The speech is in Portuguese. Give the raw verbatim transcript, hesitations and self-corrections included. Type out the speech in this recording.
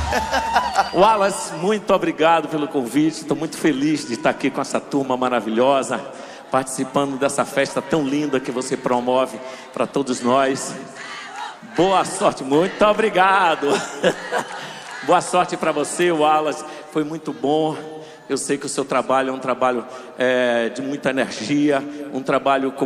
Wallace, muito obrigado pelo convite. Estou muito feliz de estar aqui com essa turma maravilhosa, participando dessa festa tão linda que você promove para todos nós. Boa sorte, muito obrigado. Boa sorte para você, Wallace. Foi muito bom. Eu sei que o seu trabalho é um trabalho é, de muita energia, um trabalho com